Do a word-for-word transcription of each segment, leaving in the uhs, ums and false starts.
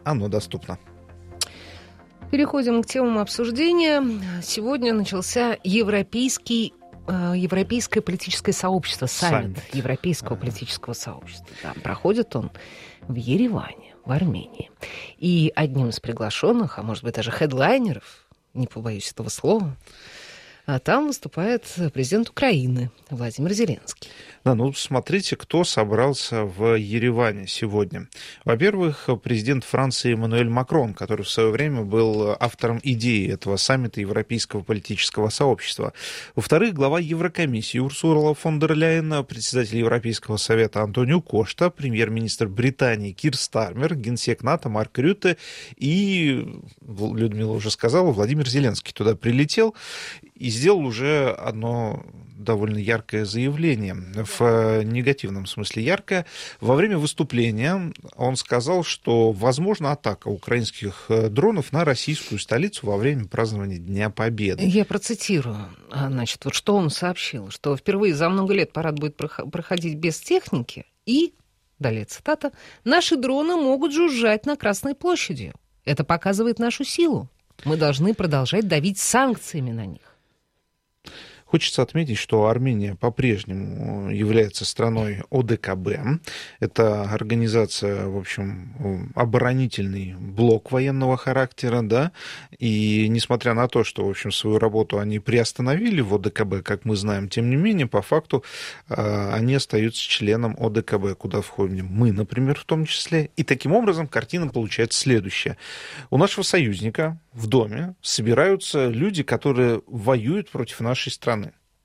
оно доступно. Переходим к темам обсуждения. Сегодня начался европейский Европейское политическое сообщество, саммит, саммит. Европейского ага. политического сообщества. Да, проходит он в Ереване, в Армении. И одним из приглашенных, а может быть даже хедлайнеров, не побоюсь этого слова, а там выступает президент Украины Владимир Зеленский. Да, ну смотрите, кто собрался в Ереване сегодня. Во-первых, президент Франции Эммануэль Макрон, который в свое время был автором идеи этого саммита Европейского политического сообщества. Во-вторых, глава Еврокомиссии Урсула фон дер Ляйен, председатель Европейского совета Антонио Кошта, премьер-министр Британии Кир Стармер, генсек НАТО Марк Рютте и, Людмила уже сказала, Владимир Зеленский туда прилетел и сделал уже одно довольно яркое заявление, в негативном смысле яркое. Во время выступления он сказал, что возможна атака украинских дронов на российскую столицу во время празднования Дня Победы. Я процитирую. Значит, вот что он сообщил, что впервые за много лет парад будет проходить без техники, и, далее цитата, «наши дроны могут жужжать на Красной площади. Это показывает нашу силу. Мы должны продолжать давить санкциями на них». Хочется отметить, что Армения по-прежнему является страной О Дэ Ка Бэ. Это организация, в общем, оборонительный блок военного характера, да, и несмотря на то, что, в общем, свою работу они приостановили в О Дэ Ка Бэ, как мы знаем, тем не менее, по факту, они остаются членом О Дэ Ка Бэ, куда входим мы, например, в том числе. И таким образом картина получается следующая. У нашего союзника в доме собираются люди, которые воюют против нашей страны.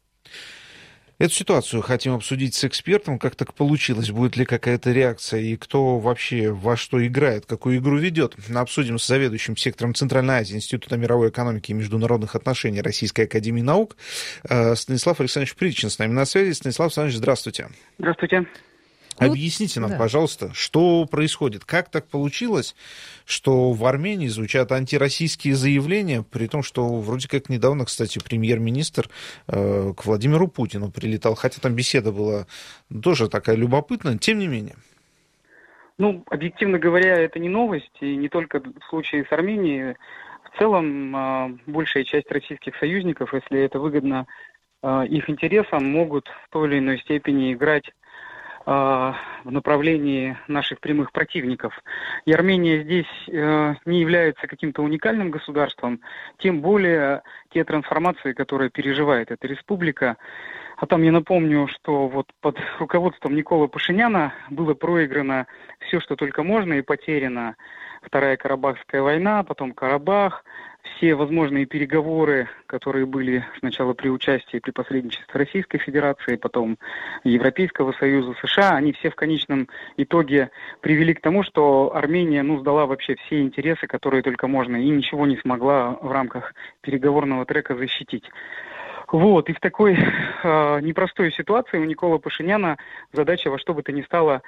Эту ситуацию хотим обсудить с экспертом, как так получилось, будет ли какая-то реакция и кто вообще во что играет, какую игру ведет. Обсудим с заведующим сектором Центральной Азии Института мировой экономики и международных отношений Российской академии наук Станислав Александрович Притчин с нами на связи. Станислав Александрович, здравствуйте. Здравствуйте. Объясните нам, да. пожалуйста, что происходит? Как так получилось, что в Армении звучат антироссийские заявления, при том, что вроде как недавно, кстати, премьер-министр э, к Владимиру Путину прилетал, хотя там беседа была тоже такая любопытная, тем не менее. Ну, объективно говоря, это не новость, и не только в случае с Арменией. В целом, э, большая часть российских союзников, если это выгодно э, их интересам, могут в той или иной степени играть в направлении наших прямых противников. И Армения здесь э, не является каким-то уникальным государством, тем более те трансформации, которые переживает эта республика. А там я напомню, что вот под руководством Николы Пашиняна было проиграно все, что только можно, и потеряно Вторая Карабахская война, потом Карабах, все возможные переговоры, которые были сначала при участии, при посредничестве Российской Федерации, потом Европейского Союза, США, они все в конечном итоге привели к тому, что Армения, ну, сдала вообще все интересы, которые только можно, и ничего не смогла в рамках переговорного трека защитить. Вот, и в такой э, непростой ситуации у Николы Пашиняна задача во что бы то ни стало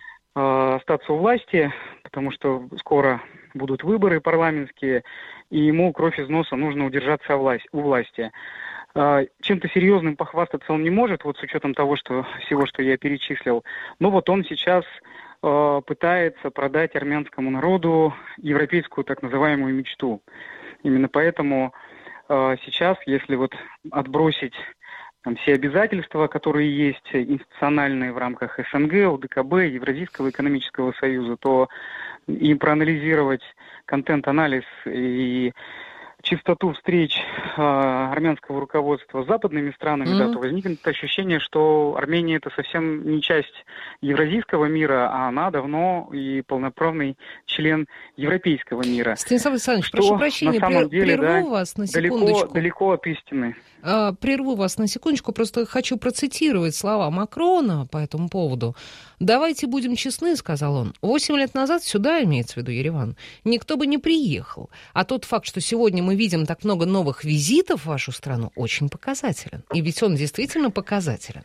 э, остаться у власти, потому что скоро будут выборы парламентские, и ему кровь из носа нужно удержаться у власти. Э, чем-то серьезным похвастаться он не может, вот с учетом того, что всего, что я перечислил. Но вот он сейчас э, пытается продать армянскому народу европейскую так называемую мечту. Именно поэтому сейчас, если вот отбросить там все обязательства, которые есть институциональные в рамках Эс Эн Гэ, О Дэ Ка Бэ, Евразийского экономического союза, то и проанализировать контент-анализ и чистоту встреч э, армянского руководства с западными странами, mm-hmm. да, то возникнет ощущение, что Армения это совсем не часть евразийского мира, а она давно и полноправный член европейского мира. Станислав Александрович, что прошу прощения, на самом деле, прерву да, вас на далеко, секундочку. Далеко от истины. А, прерву вас на секундочку, просто хочу процитировать слова Макрона по этому поводу. «Давайте будем честны», — сказал он, — «восемь лет назад сюда, имеется в виду Ереван, никто бы не приехал. А тот факт, что сегодня мы видим так много новых визитов в вашу страну, очень показателен. И ведь он действительно показателен».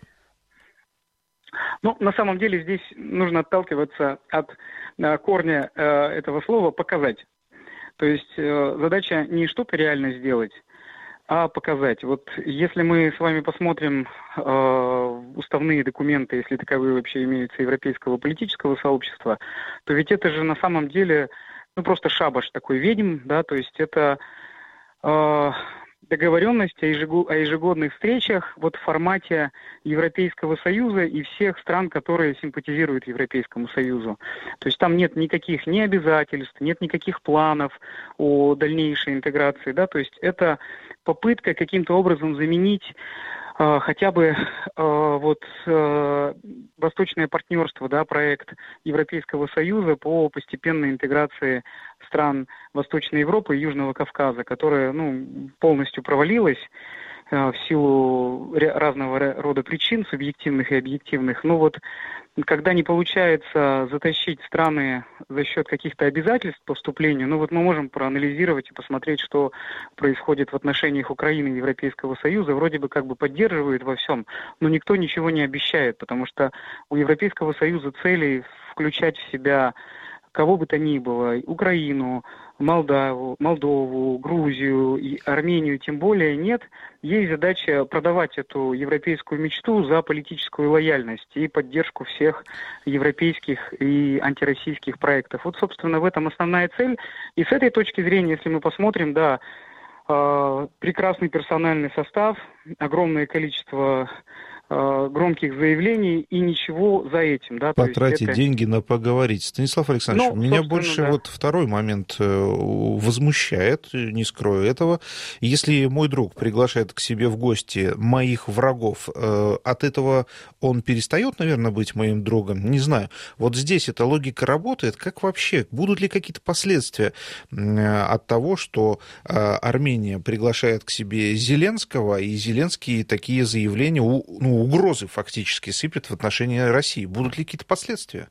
Ну, на самом деле здесь нужно отталкиваться от э, корня э, этого слова «показать». То есть э, задача не что-то реально сделать, а показать. Вот если мы с вами посмотрим э, уставные документы, если таковые вообще имеются, европейского политического сообщества, то ведь это же на самом деле ну, просто шабаш такой ведьм, да, то есть это э, договоренность о, ежегод, о ежегодных встречах вот в формате Европейского Союза и всех стран, которые симпатизируют Европейскому Союзу. То есть там нет никаких ни обязательств, нет никаких планов о дальнейшей интеграции, да, то есть это попытка каким-то образом заменить э, хотя бы э, вот э, восточное партнерство, да, проект Европейского Союза по постепенной интеграции стран Восточной Европы и Южного Кавказа, которая, ну, полностью провалилась э, в силу разного рода причин, субъективных и объективных. Но вот когда не получается затащить страны за счет каких-то обязательств по вступлению, ну вот мы можем проанализировать и посмотреть, что происходит в отношениях Украины и Европейского Союза. Вроде бы как бы поддерживает во всем, но никто ничего не обещает, потому что у Европейского Союза целей включать в себя кого бы то ни было, Украину, Молдаву, Молдову, Грузию и Армению тем более нет. Есть задача продавать эту европейскую мечту за политическую лояльность и поддержку всех европейских и антироссийских проектов. Вот, собственно, в этом основная цель. И с этой точки зрения, если мы посмотрим, да, прекрасный персональный состав, огромное количество громких заявлений и ничего за этим. Да, потратить это... деньги на поговорить. Станислав Александрович, ну, меня больше да. вот второй момент возмущает, не скрою этого. Если мой друг приглашает к себе в гости моих врагов, от этого он перестает, наверное, быть моим другом? Не знаю. Вот здесь эта логика работает. Как вообще? Будут ли какие-то последствия от того, что Армения приглашает к себе Зеленского, и Зеленский такие заявления, ну, угрозы фактически сыпят в отношении России? Будут ли какие-то последствия?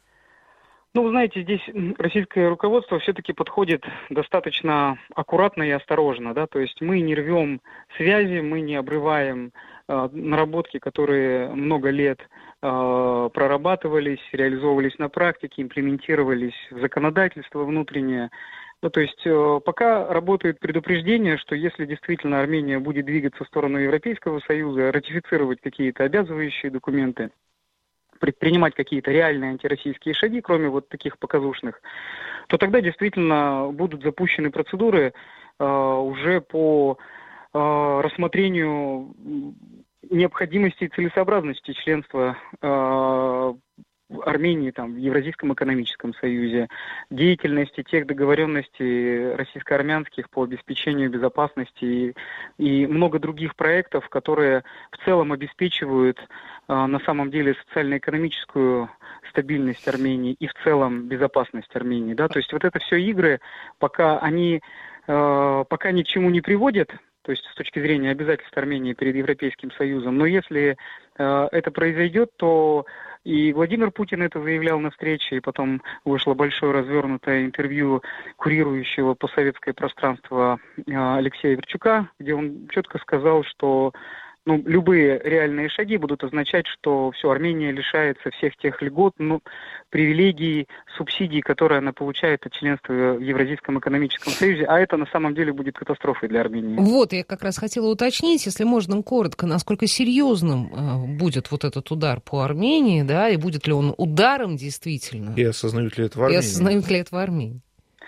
Ну, вы знаете, здесь российское руководство все-таки подходит достаточно аккуратно и осторожно, да, то есть мы не рвем связи, мы не обрываем э, наработки, которые много лет э, прорабатывались, реализовывались на практике, имплементировались в законодательство внутреннее. Ну, то есть э, пока работает предупреждение, что если действительно Армения будет двигаться в сторону Европейского Союза, ратифицировать какие-то обязывающие документы, предпринимать какие-то реальные антироссийские шаги, кроме вот таких показушных, то тогда действительно будут запущены процедуры э, уже по э, рассмотрению необходимости и целесообразности членства э, Армении там, в Евразийском экономическом союзе, деятельности тех договоренностей российско-армянских по обеспечению безопасности и, и много других проектов, которые в целом обеспечивают э, на самом деле социально-экономическую стабильность Армении и в целом безопасность Армении. Да? То есть вот это все игры, пока они э, пока ни к чему не приводят, то есть с точки зрения обязательств Армении перед Европейским Союзом, но если э, это произойдет, то и Владимир Путин это заявлял на встрече, и потом вышло большое развернутое интервью курирующего постсоветское пространство Алексея Верчука, где он четко сказал, что ну, любые реальные шаги будут означать, что все, Армения лишается всех тех льгот, ну, привилегий, субсидий, которые она получает от членства в Евразийском экономическом союзе, а это на самом деле будет катастрофой для Армении. Вот, я как раз хотела уточнить, если можно коротко, насколько серьезным э, будет вот этот удар по Армении, да, и будет ли он ударом действительно? И осознают ли это в Армении? И осознают ли это в Армении?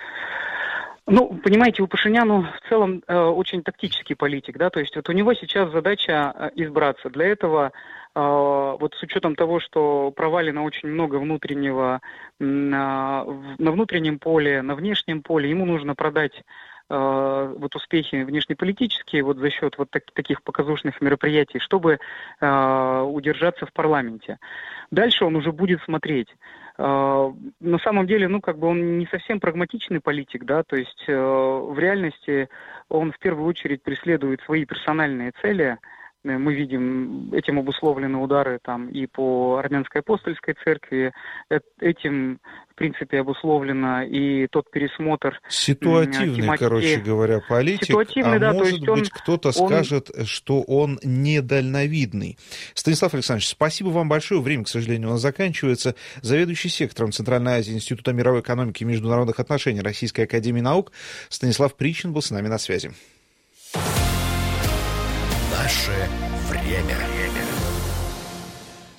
Ну, понимаете, у Пашиняна в целом э, очень тактический политик, да, то есть вот у него сейчас задача э, избраться. Для этого, э, вот с учетом того, что провалено очень много внутреннего э, на внутреннем поле, на внешнем поле, ему нужно продать э, вот успехи внешнеполитические вот за счет вот так, таких показушных мероприятий, чтобы э, удержаться в парламенте. Дальше он уже будет смотреть. Uh, на самом деле, ну, как бы он не совсем прагматичный политик, да, то есть uh, в реальности он в первую очередь преследует свои персональные цели. Мы видим, этим обусловлены удары там и по армянской апостольской церкви, этим, в принципе, обусловлено и тот пересмотр ситуативный, тематики. Короче говоря, политик, Ситуативный, а да, может то есть быть, он, кто-то он... скажет, что он недальновидный. Станислав Александрович, спасибо вам большое. Время, к сожалению, у нас заканчивается. Заведующий сектором Центральной Азии Института мировой экономики и международных отношений Российской академии наук Станислав Причин был с нами на связи. Наше время.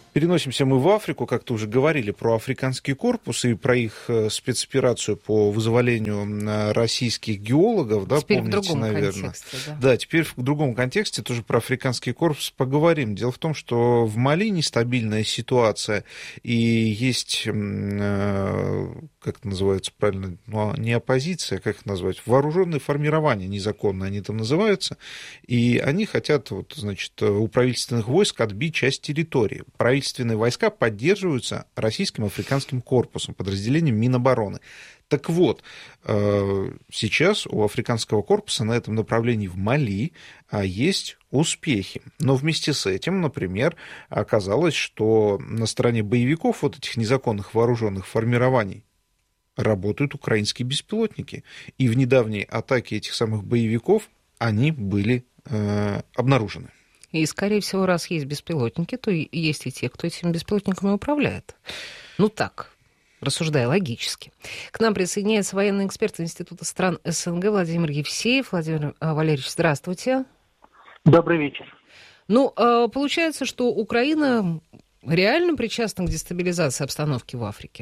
Переносимся мы в Африку, как-то уже говорили про африканский корпус и про их спецоперацию по вызволению российских геологов, да, теперь помните, в другом наверное. Контексте, да. Да, теперь в другом контексте тоже про африканский корпус поговорим. Дело в том, что в Мали нестабильная ситуация, и есть, как это называется правильно, ну, не оппозиция, как их назвать, вооруженные формирования незаконные, они там называются, и они хотят, вот, значит, у правительственных войск отбить часть территории. Правительственные войска поддерживаются российским африканским корпусом, подразделением Минобороны. Так вот, сейчас у африканского корпуса на этом направлении в Мали есть успехи. Но вместе с этим, например, оказалось, что на стороне боевиков вот этих незаконных вооруженных формирований работают украинские беспилотники. И в недавней атаке этих самых боевиков они были э, обнаружены. И, скорее всего, раз есть беспилотники, то есть и те, кто этими беспилотниками управляет. Ну так, рассуждая логически. К нам присоединяется военный эксперт Института стран СНГ Владимир Евсеев. Владимир Валерьевич, здравствуйте. Добрый вечер. Ну, получается, что Украина реально причастна к дестабилизации обстановки в Африке?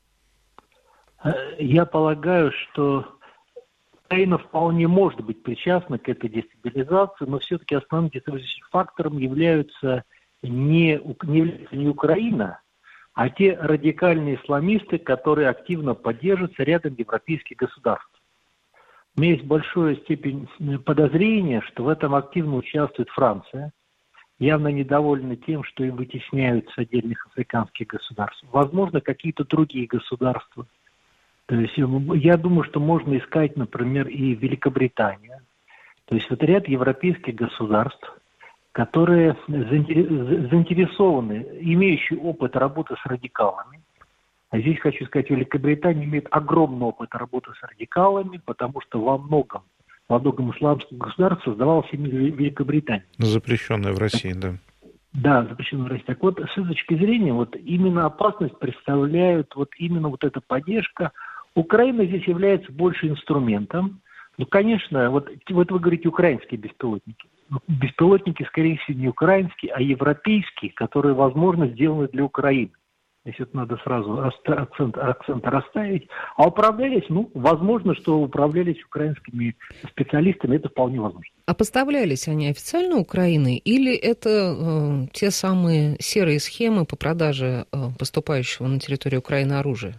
Я полагаю, что Украина вполне может быть причастна к этой дестабилизации, но все-таки основным дестабилизирующим фактором являются не, не является не Украина, а те радикальные исламисты, которые активно поддерживаются рядом европейских государств. У меня есть большая степень подозрения, что в этом активно участвует Франция, явно недовольна тем, что им вытесняются отдельных африканских государств. Возможно, какие-то другие государства. То есть я думаю, что можно искать, например, и Великобританию. То есть вот ряд европейских государств, которые заинтересованы, имеющие опыт работы с радикалами. А здесь хочу сказать, Великобритания имеет огромный опыт работы с радикалами, потому что во многом, во многом исламских государств создавалась именно Великобритания. Запрещенная в России, да. Да, запрещенная в России. Так вот, с этой точки зрения, вот именно опасность представляет вот именно вот эта поддержка. Украина здесь является больше инструментом. Ну, конечно, вот, вот вы говорите украинские беспилотники. Беспилотники, скорее всего, не украинские, а европейские, которые, возможно, сделаны для Украины. Здесь это надо сразу акцент, акцент расставить. А управлялись, ну, возможно, что управлялись украинскими специалистами, это вполне возможно. А поставлялись они официально Украиной или это э, те самые серые схемы по продаже э, поступающего на территорию Украины оружия?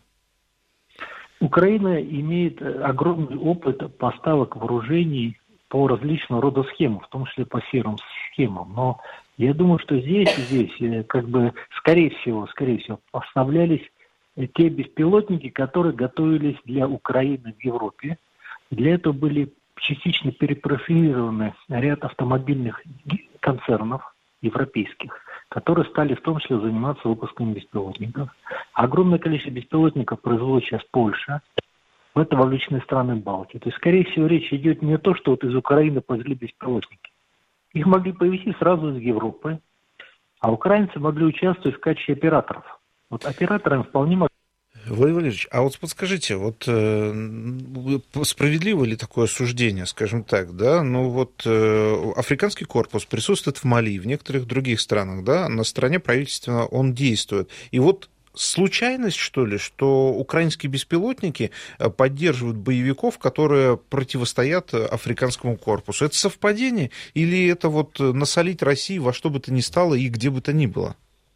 Украина имеет огромный опыт поставок вооружений по различного рода схемам, в том числе по серым схемам. Но я думаю, что здесь, здесь, как бы, скорее всего, скорее всего, поставлялись те беспилотники, которые готовились для Украины в Европе. Для этого были частично перепрофилированы ряд автомобильных концернов европейских, которые стали в том числе заниматься выпуском беспилотников. Огромное количество беспилотников производит сейчас Польша. В это вовлечены страны Балтии. То есть, скорее всего, речь идет не о том, что вот из Украины повезли беспилотники. Их могли повезти сразу из Европы, а украинцы могли участвовать в качестве операторов. Вот операторами вполне могли. Владимир Валерьевич, а вот подскажите, вот э, справедливо ли такое суждение, скажем так, да? Ну вот э, африканский корпус присутствует в Мали, в некоторых других странах, да, на стороне правительства он действует. И вот случайность, что ли, что украинские беспилотники поддерживают боевиков, которые противостоят африканскому корпусу? Это совпадение или это вот насолить России во что бы то ни стало и где бы то ни было?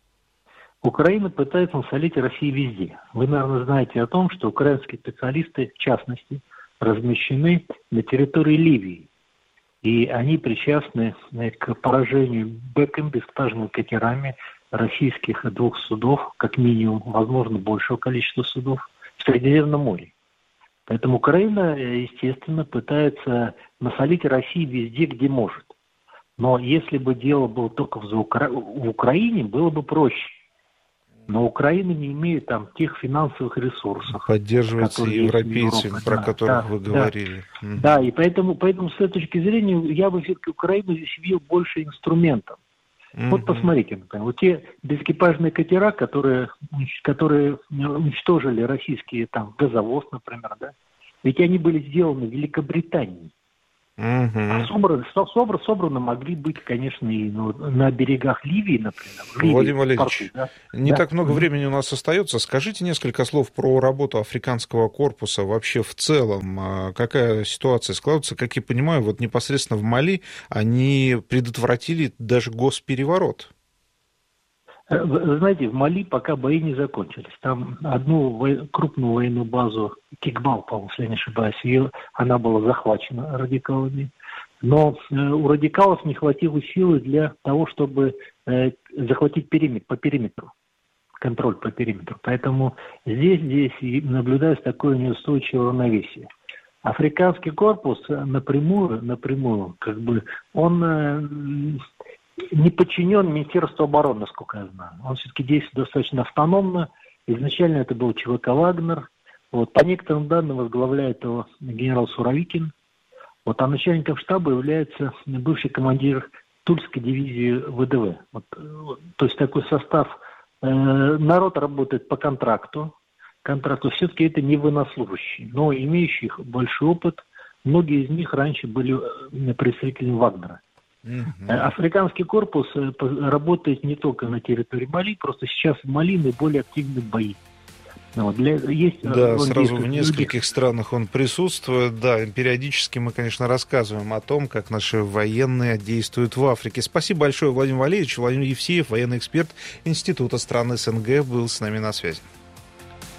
Украина пытается насолить России везде. Вы, наверное, знаете о том, что украинские специалисты, в частности, размещены на территории Ливии. И они причастны к поражению бэкэм-беспортажными катерами российских двух судов, как минимум, возможно, большего количества судов, в Средиземном море. Поэтому Украина, естественно, пытается насолить России везде, где может. Но если бы дело было только в, Укра... в Украине, было бы проще. Но Украина не имеет там тех финансовых ресурсов. Поддерживается европейцами, про да, которых да, вы говорили. Да, угу. да и поэтому, поэтому с этой точки зрения я бы все-таки Украину здесь видел больше инструментом. Угу. Вот посмотрите, например, вот те бескипажные катера, которые, которые уничтожили российские там газовоз, например, да, ведь они были сделаны в Великобритании. А собраны, собраны, собраны могли быть, конечно, и ну, на берегах Ливии, например. Ливии, Владимир Валерьевич, порту, да? не да? так много времени у нас остается. Скажите несколько слов про работу африканского корпуса вообще в целом. Какая ситуация складывается? Как я понимаю, вот непосредственно в Мали они предотвратили даже госпереворот. Вы знаете, в Мали пока бои не закончились. Там одну во... крупную военную базу, Кикбал, по-моему, если я не ошибаюсь, ее... она была захвачена радикалами. Но э, у радикалов не хватило силы для того, чтобы э, захватить периметр, по периметру, контроль по периметру. Поэтому здесь, здесь и наблюдается такое неустойчивое равновесие. Африканский корпус напрямую, напрямую, как бы, он... Э, не подчинен Министерству обороны, насколько я знаю. Он все-таки действует достаточно автономно. Изначально это был ЧВК «Вагнер». Вот. По некоторым данным возглавляет его генерал Суровикин. Вот. А начальником штаба является бывший командир Тульской дивизии ВДВ. Вот. То есть такой состав. Э, народ работает по контракту. Контракту все-таки это не военнослужащие, но имеющие большой опыт. Многие из них раньше были представителями Вагнера. Uh-huh. Африканский корпус работает не только на территории Мали, просто сейчас в Мали наиболее активны бои. Вот, для, есть, да, сразу в нескольких других странах он присутствует. Да, периодически мы, конечно, рассказываем о том, как наши военные действуют в Африке. Спасибо большое, Владимир Валерьевич. Владимир Евсеев, военный эксперт Института стран СНГ, был с нами на связи.